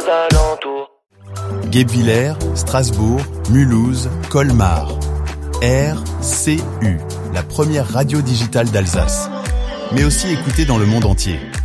alentours. Guebwiller, Strasbourg, Mulhouse, Colmar. RCU, la première radio digitale d'Alsace. Mais aussi écoutée dans le monde entier.